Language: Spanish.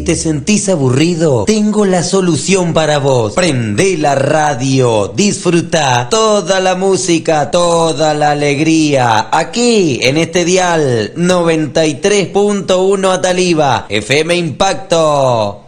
te sentís aburrido, tengo la solución para vos. Prendé la radio, disfruta toda la música, toda la alegría. Aquí, en este dial 93.1 Ataliva, FM Impacto.